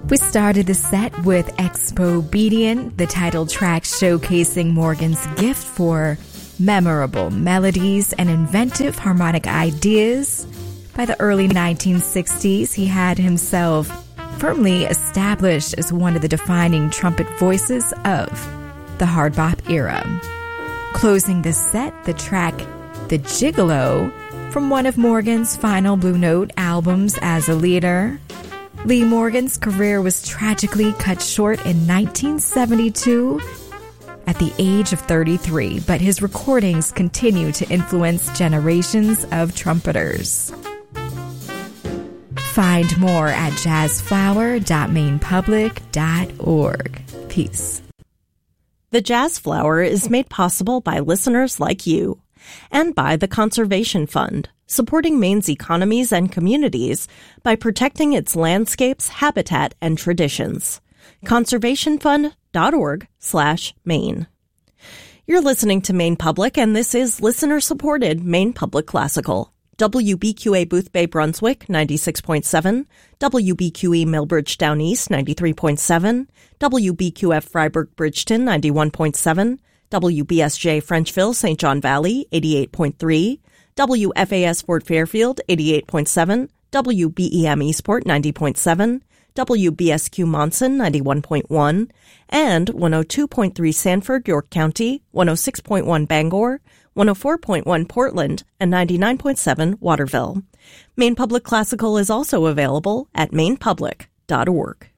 We started the set with Expobedient, the title track showcasing Morgan's gift for memorable melodies and inventive harmonic ideas. By the early 1960s, he had himself firmly established as one of the defining trumpet voices of the hard bop era. Closing the set, the track The Gigolo from one of Morgan's final Blue Note albums as a leader. Lee Morgan's career was tragically cut short in 1972 at the age of 33, but his recordings continue to influence generations of trumpeters. Find more at jazzflower.mainpublic.org. Peace. The Jazz Flower is made possible by listeners like you and by the Conservation Fund, supporting Maine's economies and communities by protecting its landscapes, habitat, and traditions. conservationfund.org/Maine. You're listening to Maine Public, and this is listener-supported Maine Public Classical. WBQA Booth Bay Brunswick, 96.7, WBQE Millbridge Down East, 93.7, WBQF Freiburg Bridgeton, 91.7, WBSJ Frenchville St. John Valley, 88.3, WFAS Fort Fairfield, 88.7, WBEM Eastport, 90.7, WBSQ Monson, 91.1, and 102.3 Sanford, York County, 106.1 Bangor, 104.1 Portland, and 99.7 Waterville. Maine Public Classical is also available at mainpublic.org.